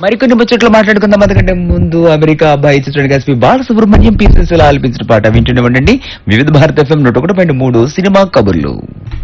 మరికొన్ని ముచ్చట్లు మాట్లాడుకుందాం. అందుకంటే ముందు అమెరికా అబ్బాయి చిత్రానికి ఎస్పీ బాలసుబ్రహ్మణ్యం పీసెస్ ఆలపించిన పాట వింటూనే ఉండండి. వివిధ భారత FM 101.3 సినిమా కబుర్లు.